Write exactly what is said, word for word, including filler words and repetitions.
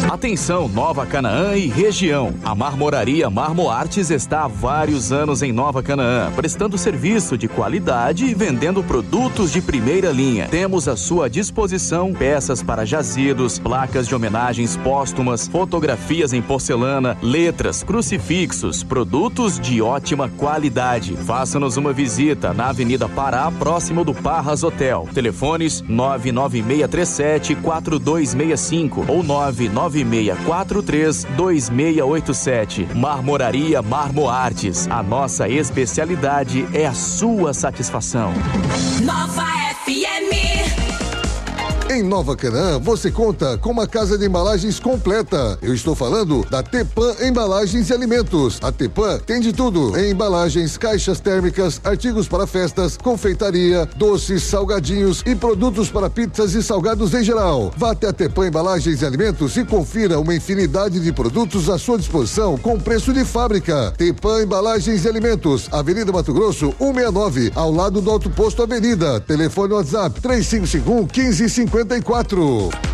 Atenção, Nova Canaã e região. A Marmoraria Marmoartes está há vários anos em Nova Canaã, prestando serviço de qualidade e vendendo produtos de primeira linha. Temos à sua disposição peças para jazidos, placas de homenagens póstumas, fotografias em porcelana, letras, crucifixos, produtos de ótima qualidade. Faça-nos uma visita na Avenida Pará, próximo do Parras Hotel. Telefones nove nove seis três sete quatro dois seis cinco ou nove nove seis quatro três dois seis oito sete. Marmoraria Marmoartes. A nossa especialidade é a sua satisfação. Nova F M. Em Nova Canaã, você conta com uma casa de embalagens completa. Eu estou falando da Tepam Embalagens e Alimentos. A Tepam tem de tudo em embalagens, caixas térmicas, artigos para festas, confeitaria, doces, salgadinhos e produtos para pizzas e salgados em geral. Vá até a Tepam Embalagens e Alimentos e confira uma infinidade de produtos à sua disposição com preço de fábrica. Tepam Embalagens e Alimentos, Avenida Mato Grosso, cento e sessenta e nove, ao lado do Alto Posto Avenida. Telefone WhatsApp três cinco cinco um, um cinco cinco quatro.